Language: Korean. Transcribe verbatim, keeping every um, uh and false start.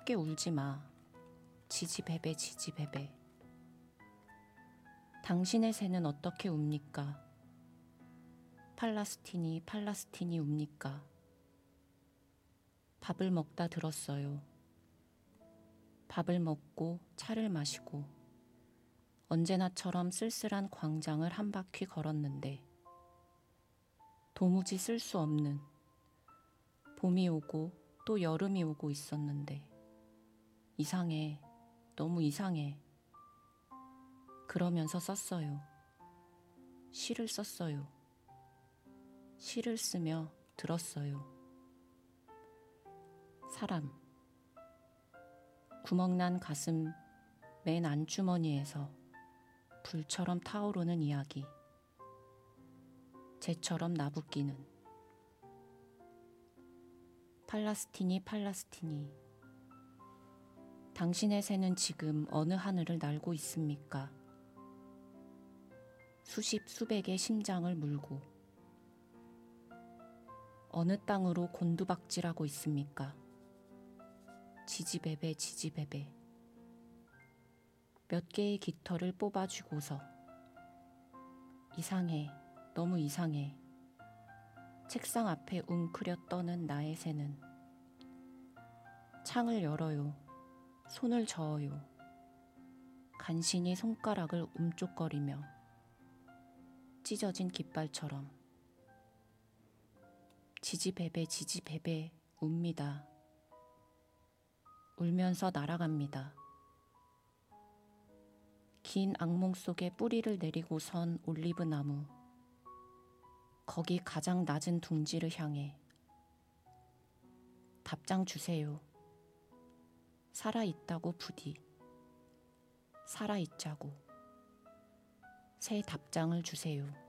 쉽게 울지 마. 지지배배 지지배배. 당신의 새는 어떻게 웁니까? 팔라스틴이 팔라스틴이 웁니까? 밥을 먹다 들었어요. 밥을 먹고 차를 마시고 언제나처럼 쓸쓸한 광장을 한 바퀴 걸었는데 도무지 쓸 수 없는 봄이 오고 또 여름이 오고 있었는데 이상해, 너무 이상해. 그러면서 썼어요. 시를 썼어요. 시를 쓰며 들었어요. 사람. 구멍난 가슴 맨 안주머니에서 불처럼 타오르는 이야기. 재처럼 나부끼는. 팔라스틴이 팔라스틴이. 당신의 새는 지금 어느 하늘을 날고 있습니까? 수십 수백의 심장을 물고 어느 땅으로 곤두박질하고 있습니까? 지지배배 지지배배. 몇 개의 깃털을 뽑아주고서 이상해, 너무 이상해. 책상 앞에 웅크려 떠는 나의 새는 창을 열어요. 손을 저어요. 간신히 손가락을 움쪽거리며 찢어진 깃발처럼 지지배배 지지배배 웁니다. 울면서 날아갑니다. 긴 악몽 속에 뿌리를 내리고 선 올리브 나무. 거기 가장 낮은 둥지를 향해 답장 주세요. 살아있다고 부디. 살아있자고. 새 답장을 주세요.